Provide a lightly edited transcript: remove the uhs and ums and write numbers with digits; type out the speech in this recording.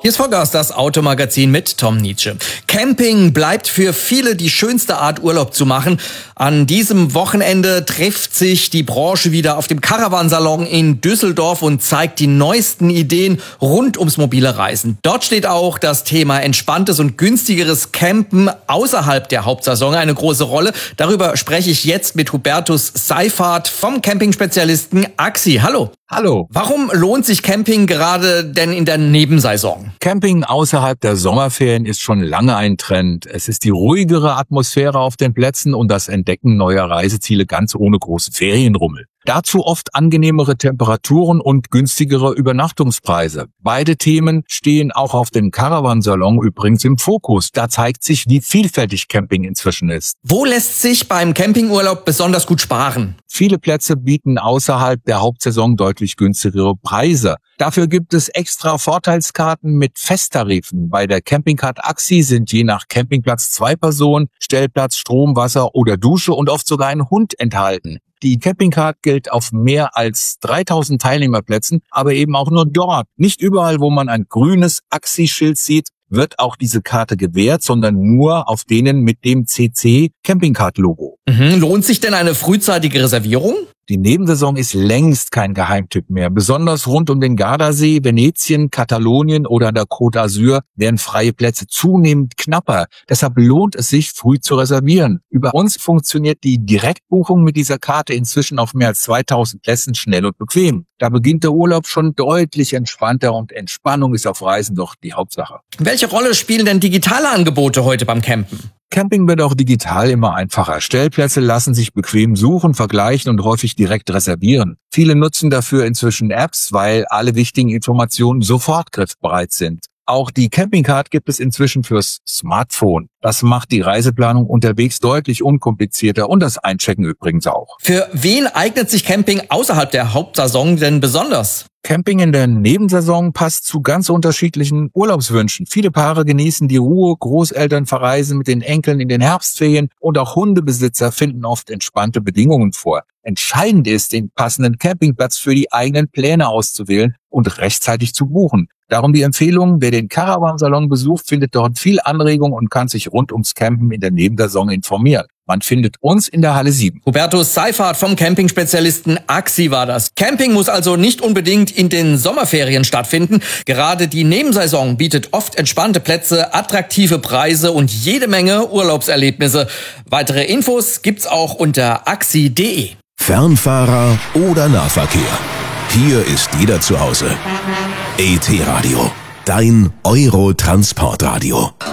Hier ist Vollgas, das Automagazin mit Tom Nietzsche. Camping bleibt für viele die schönste Art, Urlaub zu machen. An diesem Wochenende trifft sich die Branche wieder auf dem Caravansalon in Düsseldorf und zeigt die neuesten Ideen rund ums mobile Reisen. Dort steht auch das Thema entspanntes und günstigeres Campen außerhalb der Hauptsaison eine große Rolle. Darüber spreche ich jetzt mit Hubertus Seifert vom Campingspezialisten AXI. Hallo. Hallo. Warum lohnt sich Camping gerade denn in der Nebensaison? Camping außerhalb der Sommerferien ist schon lange ein Trend. Es ist die ruhigere Atmosphäre auf den Plätzen und das Entdecken neuer Reiseziele ganz ohne großen Ferienrummel. Dazu oft angenehmere Temperaturen und günstigere Übernachtungspreise. Beide Themen stehen auch auf dem Caravansalon übrigens im Fokus. Da zeigt sich, wie vielfältig Camping inzwischen ist. Wo lässt sich beim Campingurlaub besonders gut sparen? Viele Plätze bieten außerhalb der Hauptsaison deutlich günstigere Preise. Dafür gibt es extra Vorteilskarten mit Festtarifen. Bei der Campingcard AXI sind je nach Campingplatz 2 Personen, Stellplatz, Strom, Wasser oder Dusche und oft sogar ein Hund enthalten. Die Campingcard gilt auf mehr als 3000 Teilnehmerplätzen, aber eben auch nur dort. Nicht überall, wo man ein grünes AXI-Schild sieht, wird auch diese Karte gewährt, sondern nur auf denen mit dem CC Campingcard-Logo. Lohnt sich denn eine frühzeitige Reservierung? Die Nebensaison ist längst kein Geheimtipp mehr. Besonders rund um den Gardasee, Venetien, Katalonien oder der Côte d'Azur werden freie Plätze zunehmend knapper. Deshalb lohnt es sich, früh zu reservieren. Über uns funktioniert die Direktbuchung mit dieser Karte inzwischen auf mehr als 2000 Plätzen schnell und bequem. Da beginnt der Urlaub schon deutlich entspannter und Entspannung ist auf Reisen doch die Hauptsache. Welche Rolle spielen denn digitale Angebote heute beim Campen? Camping wird auch digital immer einfacher. Stellplätze lassen sich bequem suchen, vergleichen und häufig direkt reservieren. Viele nutzen dafür inzwischen Apps, weil alle wichtigen Informationen sofort griffbereit sind. Auch die Campingcard gibt es inzwischen fürs Smartphone. Das macht die Reiseplanung unterwegs deutlich unkomplizierter und das Einchecken übrigens auch. Für wen eignet sich Camping außerhalb der Hauptsaison denn besonders? Camping in der Nebensaison passt zu ganz unterschiedlichen Urlaubswünschen. Viele Paare genießen die Ruhe, Großeltern verreisen mit den Enkeln in den Herbstferien und auch Hundebesitzer finden oft entspannte Bedingungen vor. Entscheidend ist, den passenden Campingplatz für die eigenen Pläne auszuwählen und rechtzeitig zu buchen. Darum die Empfehlung, wer den Caravansalon besucht, findet dort viel Anregung und kann sich rund ums Campen in der Nebensaison informieren. Man findet uns in der Halle 7. Hubertus Seifert vom Campingspezialisten AXI war das. Camping muss also nicht unbedingt in den Sommerferien stattfinden. Gerade die Nebensaison bietet oft entspannte Plätze, attraktive Preise und jede Menge Urlaubserlebnisse. Weitere Infos gibt's auch unter axi.de. Fernfahrer oder Nahverkehr. Hier ist jeder zu Hause. ET Radio, dein Euro-Transportradio.